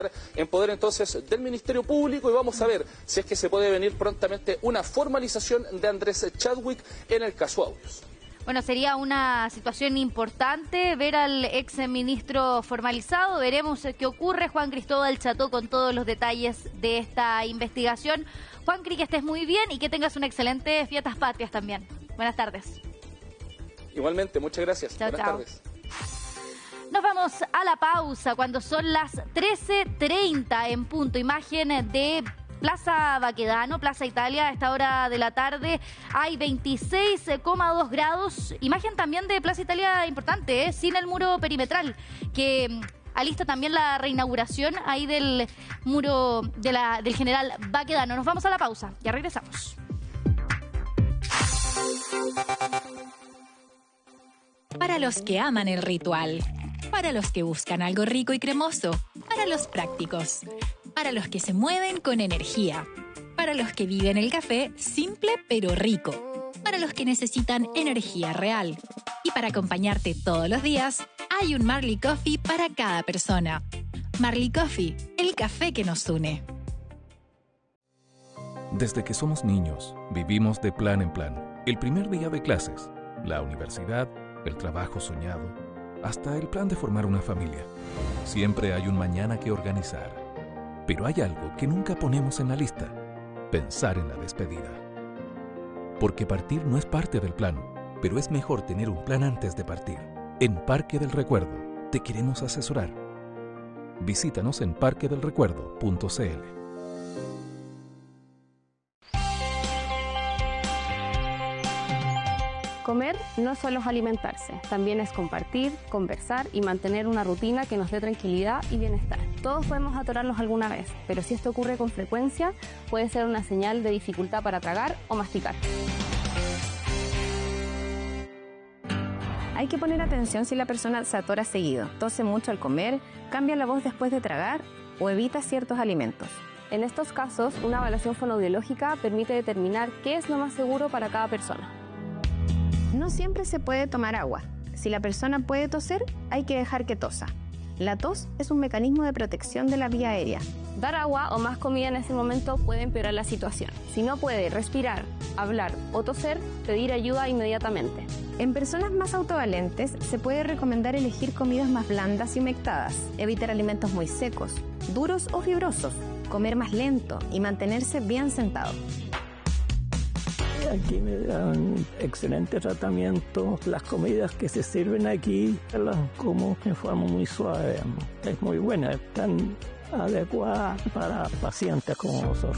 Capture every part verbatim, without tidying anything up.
en poder entonces del Ministerio Público y vamos a ver si es que se puede venir prontamente una formalización de Andrés Chadwick en el caso Audios. Bueno, sería una situación importante ver al ex ministro formalizado. Veremos qué ocurre. Juan Cristóbal Cható con todos los detalles de esta investigación. Juan Cri, que estés muy bien y que tengas un excelente Fiestas Patrias también. Buenas tardes. Igualmente, muchas gracias. Chao, Buenas chao. tardes. Nos vamos a la pausa cuando son las trece treinta en punto. Imagen de Plaza Baquedano, Plaza Italia, a esta hora de la tarde hay veintiséis coma dos grados. Imagen también de Plaza Italia importante, ¿eh? Sin el muro perimetral, que alista también la reinauguración ahí del muro de la, del general Baquedano. Nos vamos a la pausa, ya regresamos. Para los que aman el ritual, para los que buscan algo rico y cremoso, para los prácticos, para los que se mueven con energía, para los que viven el café simple pero rico, para los que necesitan energía real. Y para acompañarte todos los días, hay un Marley Coffee para cada persona. Marley Coffee, el café que nos une. Desde que somos niños, vivimos de plan en plan. El primer día de clases, la universidad, el trabajo soñado, hasta el plan de formar una familia. Siempre hay un mañana que organizar. Pero hay algo que nunca ponemos en la lista: pensar en la despedida. Porque partir no es parte del plan, pero es mejor tener un plan antes de partir. En Parque del Recuerdo te queremos asesorar. Visítanos en parque del recuerdo punto c l. Comer no solo es alimentarse, también es compartir, conversar y mantener una rutina que nos dé tranquilidad y bienestar. Todos podemos atorarnos alguna vez, pero si esto ocurre con frecuencia, puede ser una señal de dificultad para tragar o masticar. Hay que poner atención si la persona se atora seguido, tose mucho al comer, cambia la voz después de tragar o evita ciertos alimentos. En estos casos, una evaluación fonoaudiológica permite determinar qué es lo más seguro para cada persona. No siempre se puede tomar agua. Si la persona puede toser, hay que dejar que tosa. La tos es un mecanismo de protección de la vía aérea. Dar agua o más comida en ese momento puede empeorar la situación. Si no puede respirar, hablar o toser, pedir ayuda inmediatamente. En personas más autovalentes se puede recomendar elegir comidas más blandas y humectadas, evitar alimentos muy secos, duros o fibrosos, comer más lento y mantenerse bien sentado. Aquí me dan un excelente tratamiento. Las comidas que se sirven aquí las como de forma muy suave. Es muy buena, tan adecuada para pacientes como nosotros.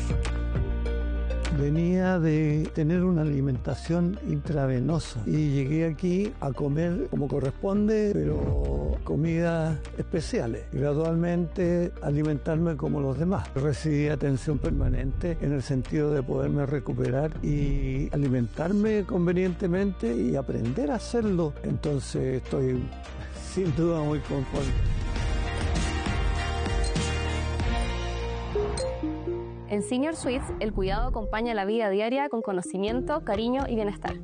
Venía de tener una alimentación intravenosa y llegué aquí a comer como corresponde, pero comidas especiales. Gradualmente alimentarme como los demás. Recibí atención permanente en el sentido de poderme recuperar y alimentarme convenientemente y aprender a hacerlo. Entonces estoy sin duda muy conforme. En Senior Suites, el cuidado acompaña la vida diaria con conocimiento, cariño y bienestar.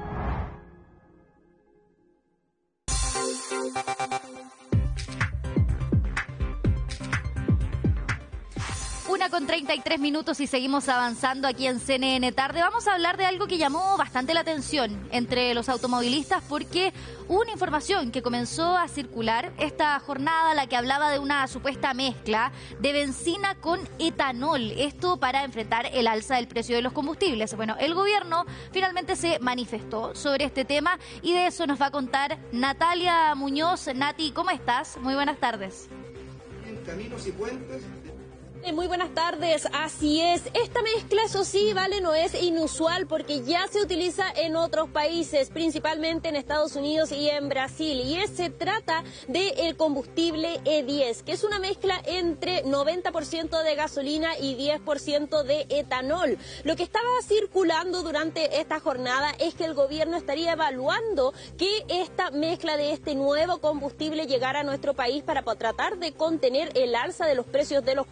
Una con treinta y tres minutos y seguimos avanzando aquí en C N N Tarde. Vamos a hablar de algo que llamó bastante la atención entre los automovilistas porque hubo una información que comenzó a circular esta jornada, la que hablaba de una supuesta mezcla de benzina con etanol. Esto para enfrentar el alza del precio de los combustibles. Bueno, el gobierno finalmente se manifestó sobre este tema y de eso nos va a contar Natalia Muñoz. Nati, ¿cómo estás? Muy buenas tardes. En Caminos y Puentes. Muy buenas tardes, así es. Esta mezcla, eso sí, vale, no es inusual porque ya se utiliza en otros países, principalmente en Estados Unidos y en Brasil. Y es, se trata del combustible E diez, que es una mezcla entre noventa por ciento de gasolina y diez por ciento de etanol. Lo que estaba circulando durante esta jornada es que el gobierno estaría evaluando que esta mezcla de este nuevo combustible llegara a nuestro país para tratar de contener el alza de los precios de los combustibles.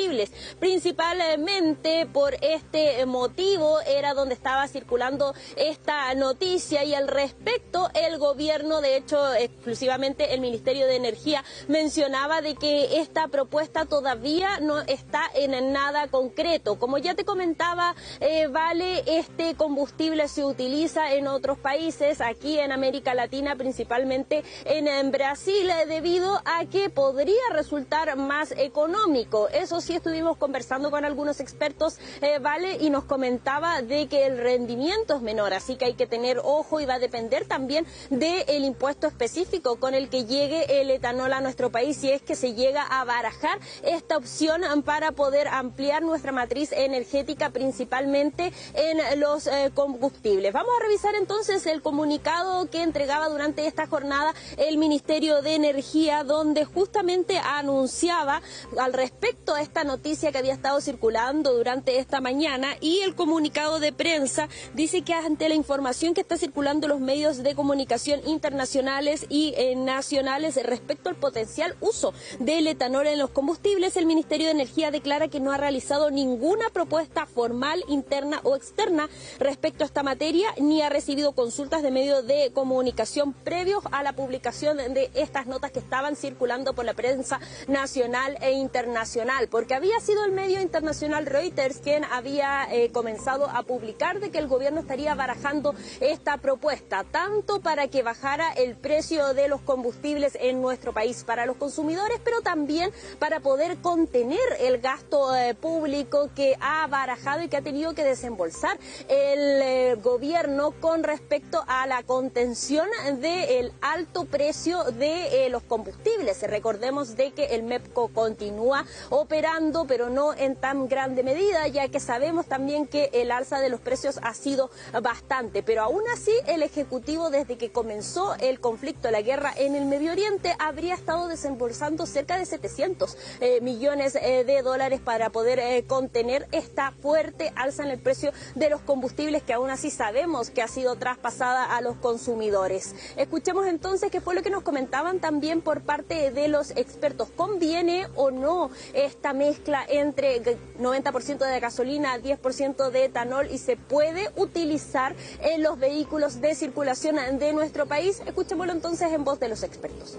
combustibles. Principalmente por este motivo era donde estaba circulando esta noticia, y al respecto el gobierno, de hecho exclusivamente el Ministerio de Energía, mencionaba de que esta propuesta todavía no está en nada concreto. Como ya te comentaba, eh, Vale, este combustible se utiliza en otros países, aquí en América Latina, principalmente en, en Brasil, eh, debido a que podría resultar más económico. Eso sí, estuvimos conversando con algunos expertos, eh, Vale, y nos comentaba de que el rendimiento es menor, así que hay que tener ojo, y va a depender también del impuesto específico con el que llegue el etanol a nuestro país, si es que se llega a barajar esta opción para poder ampliar nuestra matriz energética, principalmente en los eh, combustibles. Vamos a revisar entonces el comunicado que entregaba durante esta jornada el Ministerio de Energía, donde justamente anunciaba al respecto a esta noticia que había estado circulando durante esta mañana, y el comunicado de prensa dice que ante la información que está circulando en los medios de comunicación internacionales y eh, nacionales respecto al potencial uso del etanol en los combustibles, el Ministerio de Energía declara que no ha realizado ninguna propuesta formal, interna o externa respecto a esta materia, ni ha recibido consultas de medios de comunicación previos a la publicación de estas notas que estaban circulando por la prensa nacional e internacional, porque había sido el medio internacional Reuters quien había eh, comenzado a publicar de que el gobierno estaría barajando esta propuesta, tanto para que bajara el precio de los combustibles en nuestro país para los consumidores, pero también para poder contener el gasto eh, público que ha barajado y que ha tenido que desembolsar el eh, gobierno con respecto a la contención del alto precio de eh, los combustibles. Recordemos de que el MEPCO continúa operando, pero no en tan grande medida, ya que sabemos también que el alza de los precios ha sido bastante, pero aún así el Ejecutivo, desde que comenzó el conflicto, la guerra en el Medio Oriente, habría estado desembolsando cerca de setecientos eh, millones eh, de dólares para poder eh, contener esta fuerte alza en el precio de los combustibles, que aún así sabemos que ha sido traspasada a los consumidores. Escuchemos entonces qué fue lo que nos comentaban también por parte de los expertos. ¿Conviene o no esta mezcla entre noventa por ciento de gasolina, diez por ciento de etanol, y se puede utilizar en los vehículos de circulación de nuestro país? Escuchémoslo entonces en voz de los expertos.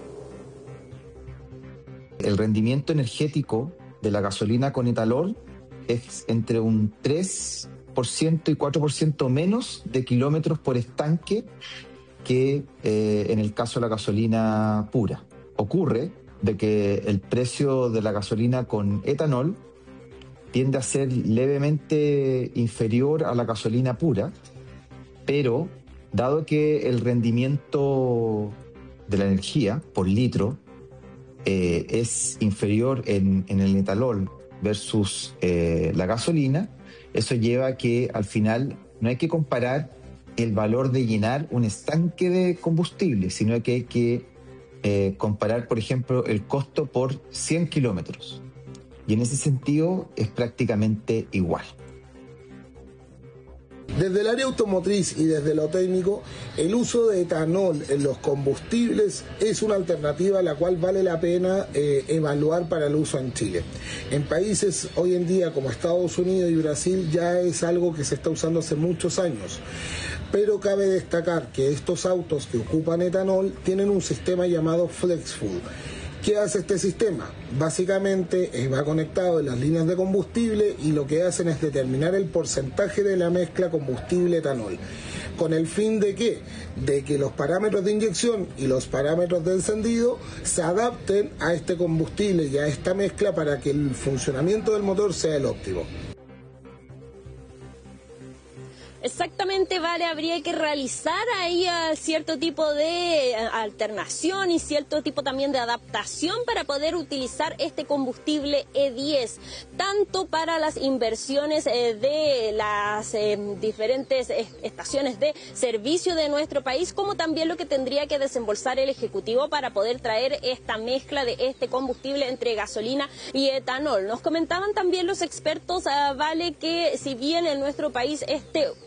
El rendimiento energético de la gasolina con etanol es entre un tres por ciento y cuatro por ciento menos de kilómetros por estanque que eh, en el caso de la gasolina pura. Ocurre de que el precio de la gasolina con etanol tiende a ser levemente inferior a la gasolina pura, pero dado que el rendimiento de la energía por litro eh, es inferior en, en el etanol versus eh, la gasolina, eso lleva a que al final no hay que comparar el valor de llenar un estanque de combustible, sino que hay que eh, comparar, por ejemplo, el costo por cien kilómetros. Y en ese sentido es prácticamente igual. Desde el área automotriz y desde lo técnico, el uso de etanol en los combustibles es una alternativa a la cual vale la pena eh, evaluar para el uso en Chile. En países hoy en día como Estados Unidos y Brasil ya es algo que se está usando hace muchos años. Pero cabe destacar que estos autos que ocupan etanol tienen un sistema llamado FlexFuel. ¿Qué hace este sistema? Básicamente eh, va conectado en las líneas de combustible y lo que hacen es determinar el porcentaje de la mezcla combustible-etanol. ¿Con el fin de qué? De que los parámetros de inyección y los parámetros de encendido se adapten a este combustible y a esta mezcla para que el funcionamiento del motor sea el óptimo. Exactamente, Vale, habría que realizar ahí uh, cierto tipo de uh, alternación y cierto tipo también de adaptación para poder utilizar este combustible E diez, tanto para las inversiones eh, de las eh, diferentes eh, estaciones de servicio de nuestro país, como también lo que tendría que desembolsar el Ejecutivo para poder traer esta mezcla de este combustible entre gasolina y etanol. Nos comentaban también los expertos, uh, Vale, que si bien en nuestro país este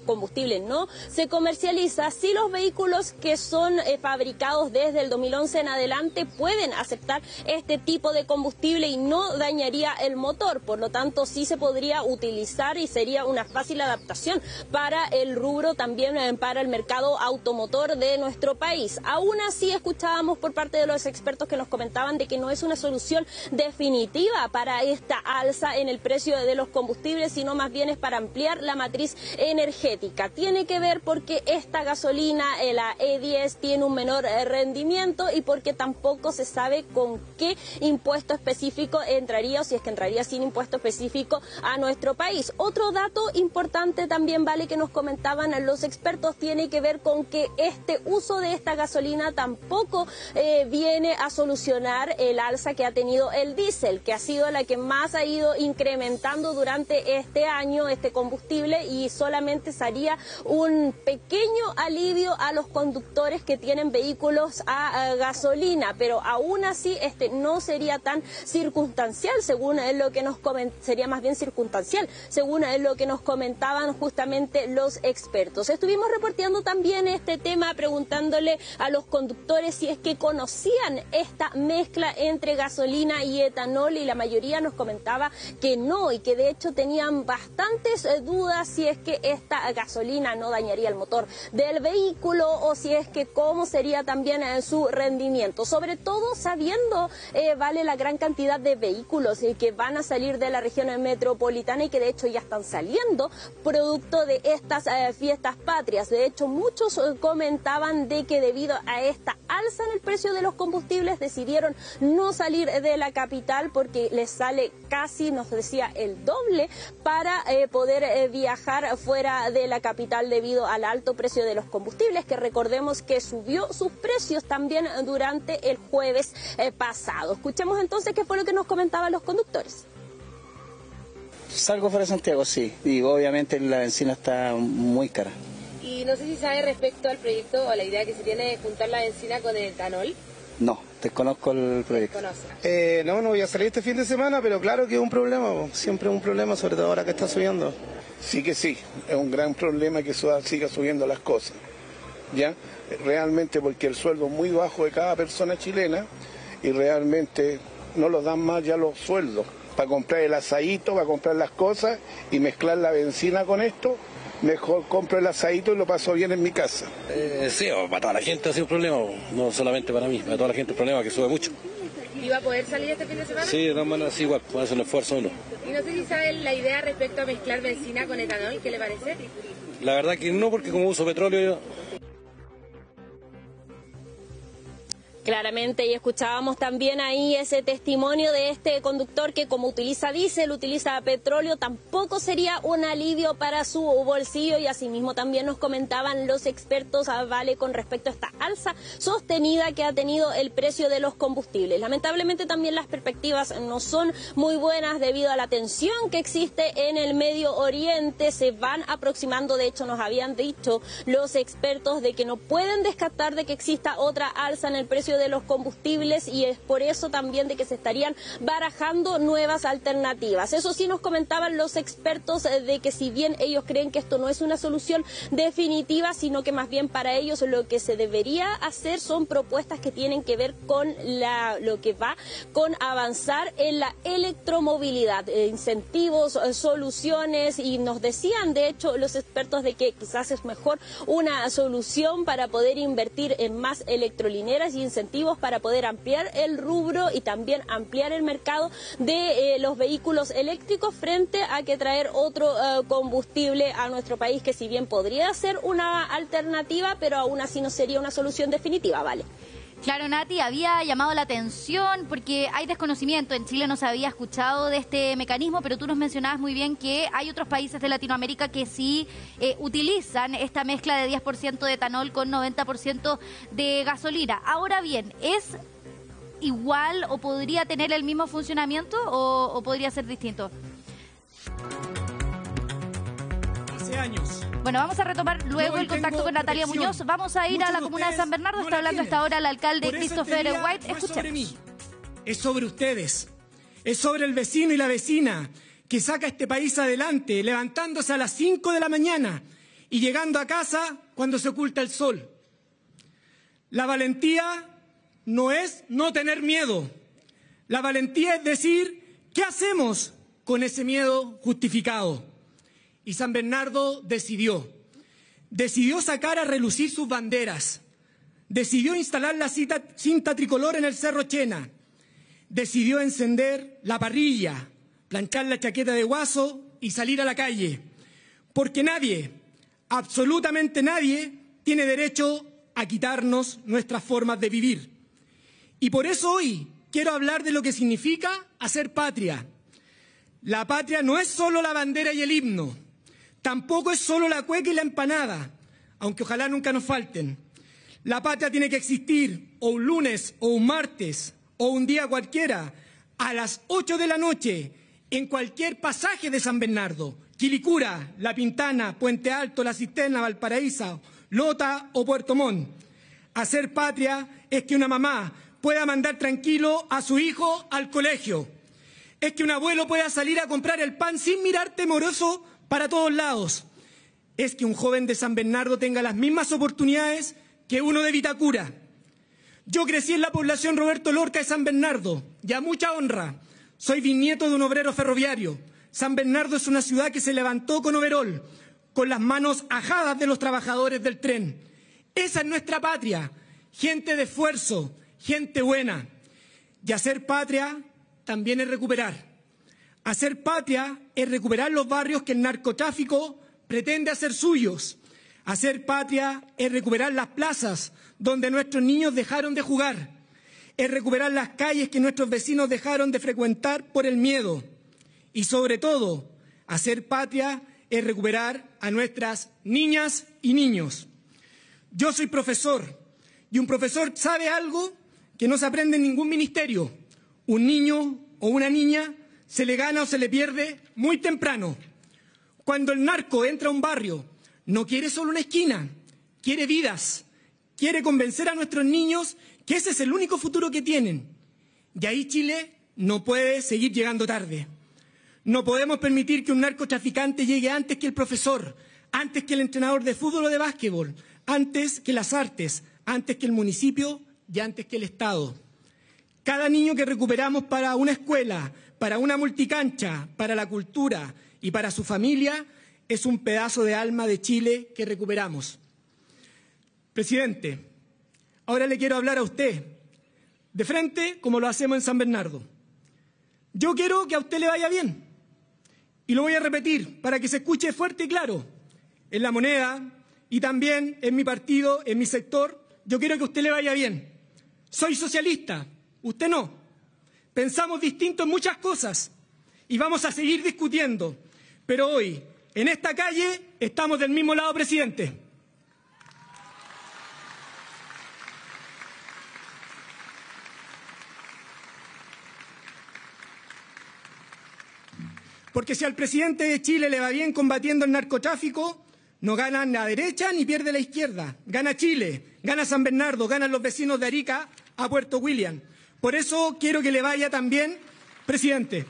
combustible no se comercializa, si los vehículos que son eh, fabricados desde el dos mil once en adelante pueden aceptar este tipo de combustible y no dañaría el motor. Por lo tanto, sí se podría utilizar y sería una fácil adaptación para el rubro, también eh, para el mercado automotor de nuestro país. Aún así, escuchábamos por parte de los expertos que nos comentaban de que no es una solución definitiva para esta alza en el precio de los combustibles, sino más bien es para ampliar la matriz energética. Tiene que ver porque esta gasolina, eh, la E diez, tiene un menor eh, rendimiento y porque tampoco se sabe con qué impuesto específico entraría, o si es que entraría sin impuesto específico a nuestro país. Otro dato importante también, vale, que nos comentaban los expertos, tiene que ver con que este uso de esta gasolina tampoco eh, viene a solucionar el alza que ha tenido el diésel, que ha sido la que más ha ido incrementando durante este año, este combustible, y solamente sería un pequeño alivio a los conductores que tienen vehículos a, a gasolina, pero aún así este no sería tan circunstancial, según lo que nos coment sería más bien circunstancial, según lo que nos comentaban justamente los expertos. Estuvimos reporteando también este tema, preguntándole a los conductores si es que conocían esta mezcla entre gasolina y etanol, y la mayoría nos comentaba que no, y que de hecho tenían bastantes eh, dudas si es que esta gasolina no dañaría el motor del vehículo o si es que cómo sería también eh, su rendimiento, sobre todo sabiendo eh, vale la gran cantidad de vehículos eh, que van a salir de la región metropolitana y que de hecho ya están saliendo producto de estas eh, fiestas patrias. De hecho, muchos eh, comentaban de que debido a esta alza en el precio de los combustibles decidieron no salir de la capital porque les sale casi, nos decía, el doble para eh, poder eh, viajar fuera de la capital debido al alto precio de los combustibles, que recordemos que subió sus precios también durante el jueves eh, pasado. Escuchemos entonces qué fue lo que nos comentaban los conductores. Salgo fuera de Santiago, sí, y obviamente la benzina está muy cara. Y no sé si sabe respecto al proyecto o la idea que se tiene de juntar la benzina con el etanol. No, desconozco el proyecto. Eh, no, no voy a salir este fin de semana, pero claro que es un problema, siempre es un problema, sobre todo ahora que está subiendo. Sí que sí, es un gran problema que siga subiendo las cosas, ¿ya? Realmente porque el sueldo es muy bajo de cada persona chilena y realmente no los dan más ya los sueldos. Para comprar el asadito, para comprar las cosas y mezclar la benzina con esto, mejor compro el asadito y lo paso bien en mi casa. Eh, sí, para toda la gente ha sido un problema, no solamente para mí, para toda la gente un problema que sube mucho. ¿Y va a poder salir este fin de semana? Sí, de todas maneras, sí, igual, puede hacer un esfuerzo uno. Y no sé si saben la idea respecto a mezclar benzina con etanol, ¿qué le parece? La verdad que no, porque como uso petróleo yo... Claramente, y escuchábamos también ahí ese testimonio de este conductor que como utiliza diésel, utiliza petróleo, tampoco sería un alivio para su bolsillo, y asimismo también nos comentaban los expertos, vale, con respecto a esta alza sostenida que ha tenido el precio de los combustibles. Lamentablemente también las perspectivas no son muy buenas debido a la tensión que existe en el Medio Oriente, se van aproximando, de hecho nos habían dicho los expertos de que no pueden descartar de que exista otra alza en el precio de los combustibles, y es por eso también de que se estarían barajando nuevas alternativas. Eso sí nos comentaban los expertos de que si bien ellos creen que esto no es una solución definitiva, sino que más bien para ellos lo que se debería hacer son propuestas que tienen que ver con la, lo que va con avanzar en la electromovilidad, eh, incentivos, eh, soluciones, y nos decían de hecho los expertos de que quizás es mejor una solución para poder invertir en más electrolineras y incentivos para poder ampliar el rubro y también ampliar el mercado de eh, los vehículos eléctricos frente a que traer otro eh, combustible a nuestro país, que si bien podría ser una alternativa, pero aún así no sería una solución definitiva, ¿vale? Claro, Nati, había llamado la atención porque hay desconocimiento. En Chile no se había escuchado de este mecanismo, pero tú nos mencionabas muy bien que hay otros países de Latinoamérica que sí eh, utilizan esta mezcla de diez por ciento de etanol con noventa por ciento de gasolina. Ahora bien, ¿es igual o podría tener el mismo funcionamiento o, o podría ser distinto? Hace años. Bueno, vamos a retomar luego el contacto con Natalia Muñoz. Vamos a ir a la comuna de San Bernardo. Está hablando hasta ahora el alcalde Christopher White. No es sobre mí, es sobre ustedes. Es sobre el vecino y la vecina que saca este país adelante, levantándose a las cinco de la mañana y llegando a casa cuando se oculta el sol. La valentía no es no tener miedo. La valentía es decir, ¿qué hacemos con ese miedo justificado? Y San Bernardo decidió. Decidió sacar a relucir sus banderas. Decidió instalar la cinta, cinta tricolor en el Cerro Chena. Decidió encender la parrilla, planchar la chaqueta de guaso y salir a la calle. Porque nadie, absolutamente nadie, tiene derecho a quitarnos nuestras formas de vivir. Y por eso hoy quiero hablar de lo que significa hacer patria. La patria no es solo la bandera y el himno, tampoco es solo la cueca y la empanada, aunque ojalá nunca nos falten. La patria tiene que existir o un lunes o un martes o un día cualquiera a las ocho de la noche en cualquier pasaje de San Bernardo, Quilicura, La Pintana, Puente Alto, La Cisterna, Valparaíso, Lota o Puerto Montt. Hacer patria es que una mamá pueda mandar tranquilo a su hijo al colegio. Es que un abuelo pueda salir a comprar el pan sin mirar temoroso para todos lados. Es que un joven de San Bernardo tenga las mismas oportunidades que uno de Vitacura. Yo crecí en la población Roberto Lorca de San Bernardo, y a mucha honra. Soy bisnieto de un obrero ferroviario. San Bernardo es una ciudad que se levantó con overol, con las manos ajadas de los trabajadores del tren. Esa es nuestra patria, gente de esfuerzo, gente buena. Y hacer patria también es recuperar. Hacer patria es recuperar los barrios que el narcotráfico pretende hacer suyos. Hacer patria es recuperar las plazas donde nuestros niños dejaron de jugar. Es recuperar las calles que nuestros vecinos dejaron de frecuentar por el miedo. Y sobre todo, hacer patria es recuperar a nuestras niñas y niños. Yo soy profesor y un profesor sabe algo que no se aprende en ningún ministerio. Un niño o una niña se le gana o se le pierde muy temprano. Cuando el narco entra a un barrio, no quiere solo una esquina, quiere vidas, quiere convencer a nuestros niños que ese es el único futuro que tienen. Y ahí Chile no puede seguir llegando tarde. No podemos permitir que un narcotraficante llegue antes que el profesor, antes que el entrenador de fútbol o de básquetbol, antes que las artes, antes que el municipio y antes que el Estado. Cada niño que recuperamos para una escuela, para una multicancha, para la cultura y para su familia es un pedazo de alma de Chile que recuperamos. Presidente, ahora le quiero hablar a usted, de frente como lo hacemos en San Bernardo. Yo quiero que a usted le vaya bien. Y lo voy a repetir para que se escuche fuerte y claro. En La Moneda y también en mi partido, en mi sector, yo quiero que a usted le vaya bien. Soy socialista, usted no. Pensamos distinto en muchas cosas y vamos a seguir discutiendo. Pero hoy, en esta calle, estamos del mismo lado, presidente. Porque si al presidente de Chile le va bien combatiendo el narcotráfico, no gana la derecha ni pierde la izquierda. Gana Chile, gana San Bernardo, ganan los vecinos de Arica a Puerto William. Por eso quiero que le vaya también, presidente.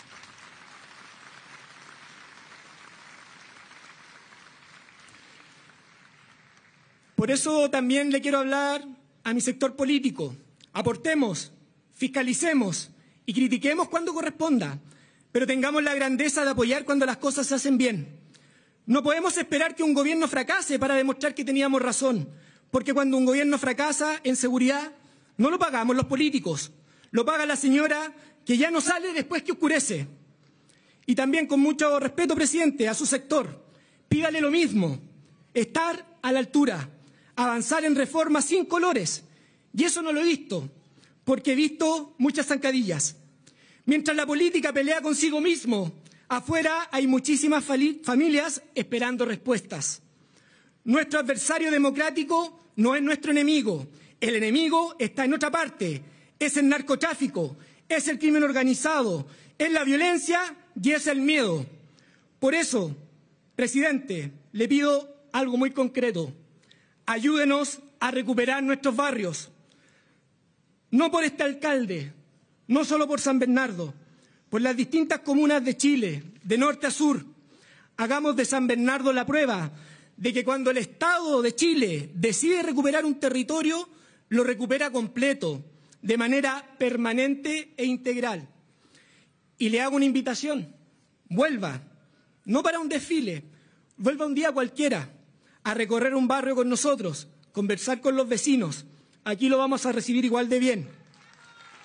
Por eso también le quiero hablar a mi sector político. Aportemos, fiscalicemos y critiquemos cuando corresponda, pero tengamos la grandeza de apoyar cuando las cosas se hacen bien. No podemos esperar que un gobierno fracase para demostrar que teníamos razón, porque cuando un gobierno fracasa en seguridad, no lo pagamos los políticos, lo paga la señora que ya no sale después que oscurece. Y también, con mucho respeto, presidente, a su sector, pídale lo mismo, estar a la altura, avanzar en reformas sin colores. Y eso no lo he visto, porque he visto muchas zancadillas. Mientras la política pelea consigo mismo, afuera hay muchísimas familias esperando respuestas. Nuestro adversario democrático no es nuestro enemigo. El enemigo está en otra parte. Es el narcotráfico, es el crimen organizado, es la violencia y es el miedo. Por eso, presidente, le pido algo muy concreto. Ayúdenos a recuperar nuestros barrios. No por este alcalde, no solo por San Bernardo, por las distintas comunas de Chile, de norte a sur. Hagamos de San Bernardo la prueba de que cuando el Estado de Chile decide recuperar un territorio, lo recupera completo, de manera permanente e integral. Y le hago una invitación, vuelva, no para un desfile, vuelva un día cualquiera a recorrer un barrio con nosotros, conversar con los vecinos. Aquí lo vamos a recibir igual de bien.